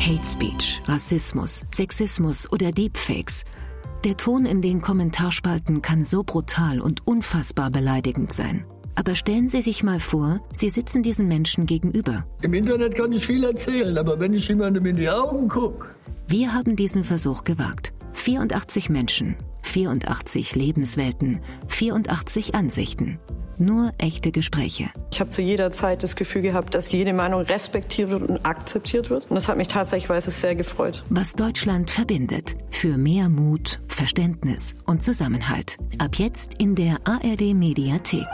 Hate Speech, Rassismus, Sexismus oder Deepfakes. Der Ton in den Kommentarspalten kann so brutal und unfassbar beleidigend sein. Aber stellen Sie sich mal vor, Sie sitzen diesen Menschen gegenüber. Im Internet kann ich viel erzählen, aber wenn ich jemandem in die Augen gucke. Wir haben diesen Versuch gewagt. 84 Menschen, 84 Lebenswelten, 84 Ansichten. Nur echte Gespräche. Ich habe zu jeder Zeit das Gefühl gehabt, dass jede Meinung respektiert wird und akzeptiert wird. Und das hat mich tatsächlich sehr gefreut. Was Deutschland verbindet. Für mehr Mut, Verständnis und Zusammenhalt. Ab jetzt in der ARD Mediathek.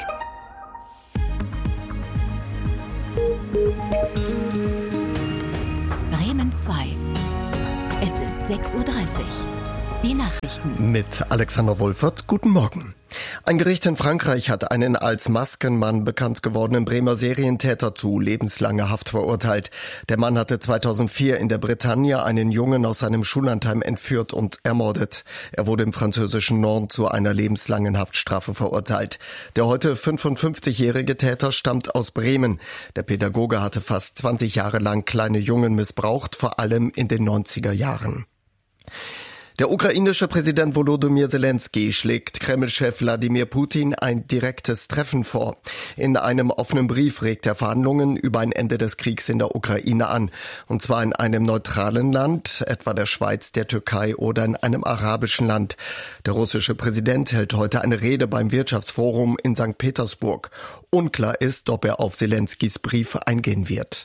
Bremen 2. Es ist 6:30 Uhr. Die Nachrichten. Mit Alexander Wolfert. Guten Morgen. Ein Gericht in Frankreich hat einen als Maskenmann bekannt gewordenen Bremer Serientäter zu lebenslanger Haft verurteilt. Der Mann hatte 2004 in der Bretagne einen Jungen aus seinem Schullandheim entführt und ermordet. Er wurde im französischen Nantes zu einer lebenslangen Haftstrafe verurteilt. Der heute 55-jährige Täter stammt aus Bremen. Der Pädagoge hatte fast 20 Jahre lang kleine Jungen missbraucht, vor allem in den 90er Jahren. Der ukrainische Präsident Volodymyr Zelensky schlägt Kreml-Chef Wladimir Putin ein direktes Treffen vor. In einem offenen Brief regt er Verhandlungen über ein Ende des Kriegs in der Ukraine an. Und zwar in einem neutralen Land, etwa der Schweiz, der Türkei oder in einem arabischen Land. Der russische Präsident hält heute eine Rede beim Wirtschaftsforum in St. Petersburg. Unklar ist, ob er auf Zelenskys Brief eingehen wird.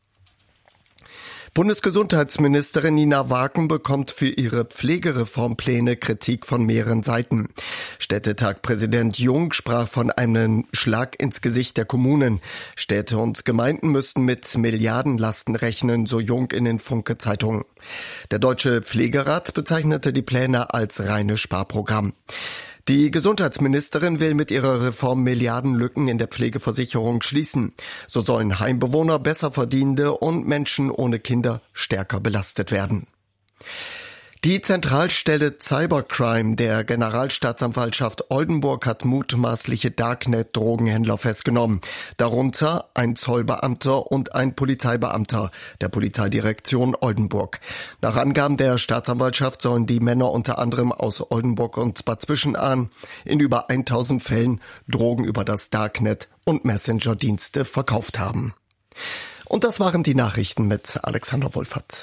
Bundesgesundheitsministerin Nina Wagen bekommt für ihre Pflegereformpläne Kritik von mehreren Seiten. Städtetag-Präsident Jung sprach von einem Schlag ins Gesicht der Kommunen. Städte und Gemeinden müssten mit Milliardenlasten rechnen, so Jung in den Funke-Zeitungen. Der Deutsche Pflegerat bezeichnete die Pläne als reines Sparprogramm. Die Gesundheitsministerin will mit ihrer Reform Milliardenlücken in der Pflegeversicherung schließen. So sollen Heimbewohner, Besserverdienende und Menschen ohne Kinder stärker belastet werden. Die Zentralstelle Cybercrime der Generalstaatsanwaltschaft Oldenburg hat mutmaßliche Darknet-Drogenhändler festgenommen. Darunter ein Zollbeamter und ein Polizeibeamter der Polizeidirektion Oldenburg. Nach Angaben der Staatsanwaltschaft sollen die Männer unter anderem aus Oldenburg und Bad Zwischenahn in über 1000 Fällen Drogen über das Darknet und Messenger-Dienste verkauft haben. Und das waren die Nachrichten mit Alexander Wolfert.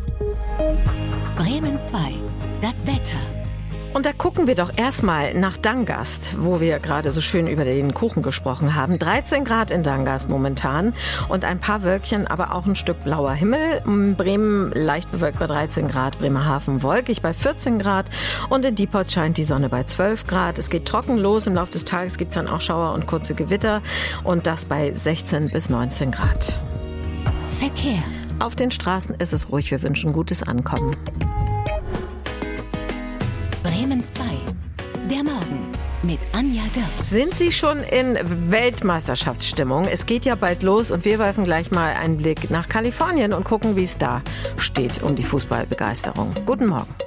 Bremen 2. Das Wetter. Und da gucken wir doch erstmal nach Dangast, wo wir gerade so schön über den Kuchen gesprochen haben. 13 Grad in Dangast momentan und ein paar Wölkchen, aber auch ein Stück blauer Himmel. Bremen leicht bewölkt bei 13 Grad, Bremerhaven wolkig bei 14 Grad und in Diepholz scheint die Sonne bei 12 Grad. Es geht trocken los, im Laufe des Tages gibt es dann auch Schauer und kurze Gewitter und das bei 16 bis 19 Grad. Verkehr. Auf den Straßen ist es ruhig, wir wünschen gutes Ankommen. Bremen 2. Der Morgen mit Anja Dirks. Sind Sie schon in Weltmeisterschaftsstimmung? Es geht ja bald los und wir werfen gleich mal einen Blick nach Kalifornien und gucken, wie es da steht um die Fußballbegeisterung. Guten Morgen.